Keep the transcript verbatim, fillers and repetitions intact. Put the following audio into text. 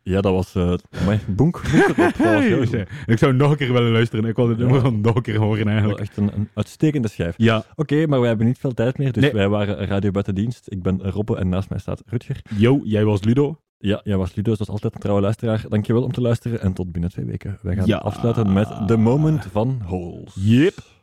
Ja, dat was... Uh, amai, bonk. ja, ik zou nog een keer willen luisteren. Ik wil het nummer gewoon nog een keer horen eigenlijk. Echt een, een uitstekende schijf. Ja. Oké, okay, maar wij hebben niet veel tijd meer, dus nee. wij waren Radio Buitendienst. Ik ben Robbe en naast mij staat Rutger. Yo, jij was Ludo. Ja, jij was Ludo, zoals altijd een trouwe luisteraar. Dankjewel om te luisteren en tot binnen twee weken. Wij gaan ja. afsluiten met The Moment van Holes. Yep.